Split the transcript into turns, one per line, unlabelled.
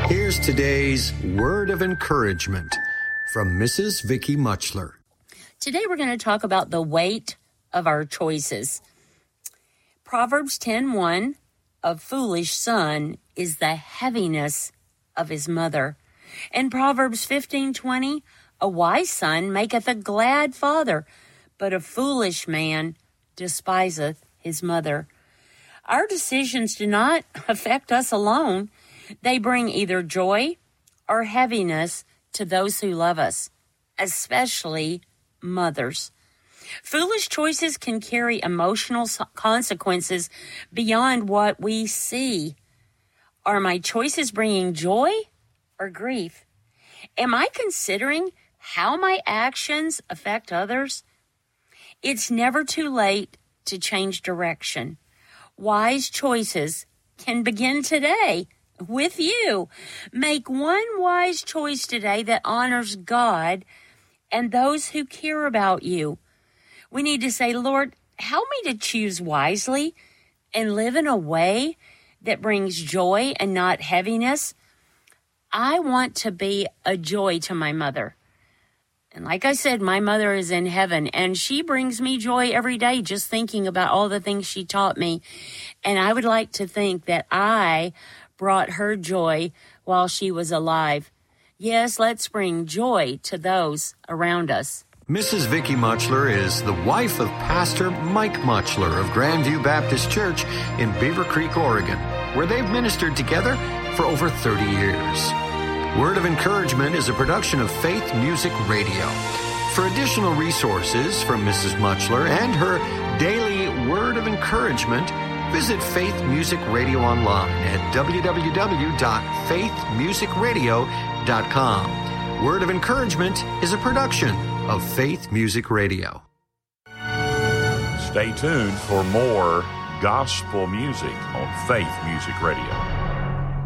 Here's today's word of encouragement from Mrs. Vicki Muchler.
Today we're going to talk about the weight of our choices. Proverbs 10:1, a foolish son is the heaviness of his mother. And Proverbs 15:20, a wise son maketh a glad father, but a foolish man despiseth his mother. Our decisions do not affect us alone. They bring either joy or heaviness to those who love us, especially mothers. Foolish choices can carry emotional consequences beyond what we see. Are my choices bringing joy or grief? Am I considering how my actions affect others? It's never too late to change direction. Wise choices can begin today with you. Make one wise choice today that honors God and those who care about you. We need to say, Lord, help me to choose wisely and live in a way that brings joy and not heaviness. I want to be a joy to my mother. And like I said, my mother is in heaven, and she brings me joy every day just thinking about all the things she taught me. And I would like to think that I brought her joy while she was alive. Yes, let's bring joy to those around us.
Mrs. Vicki Muchler is the wife of Pastor Mike Muchler of Grandview Baptist Church in Beaver Creek, Oregon, where they've ministered together for over 30 years. Word of Encouragement is a production of Faith Music Radio. For additional resources from Mrs. Muchler and her daily Word of Encouragement, visit Faith Music Radio online at www.faithmusicradio.com. Word of Encouragement is a production of Faith Music Radio.
Stay tuned for more gospel music on Faith Music Radio.